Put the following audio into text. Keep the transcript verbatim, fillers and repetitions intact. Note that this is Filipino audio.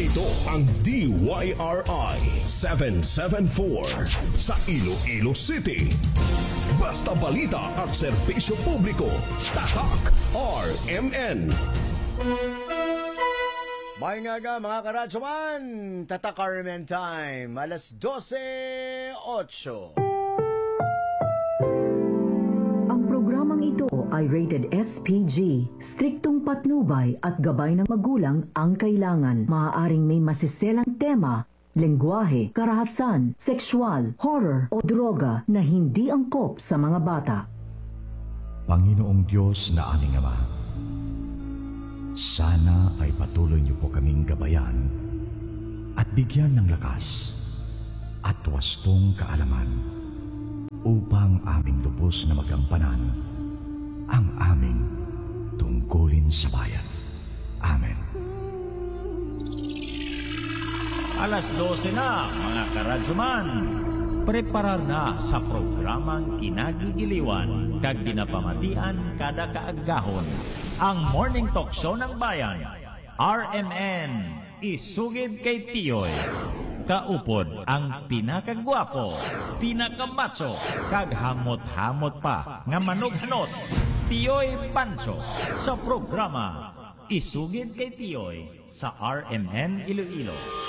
Ito ang D Y R I seven seven four sa Iloilo City. Basta balita at serbisyo publiko. Tatak R M N. May nga nga mga karadyoman, Tatak R M N time, alas dose otso. Ito ay rated S P G. Striktong patnubay at gabay ng magulang ang kailangan. Maaaring may masiselang tema, lengguwahe, karahasan, sexual, horror o droga na hindi angkop sa mga bata. Panginoong Diyos na aming Ama, sana ay patuloy niyo po kaming gabayan at bigyan ng lakas at wastong kaalaman upang aming lubos na magampanan ang aming tungkulin sa bayan. Amen. Alas dose na, mga karadyoman. Preparar na sa programang kinagigiliwan kag ginapamatian kada kaagahon. Ang morning talk show ng bayan, R M N, Isugid kay Tiyoy. Kaupod ang pinakagwapo, pinakamatso, kag hamot-hamot pa nga manughanot, Tiyoy Pancho, sa programa Isugid kay Tiyoy sa R M N Iloilo.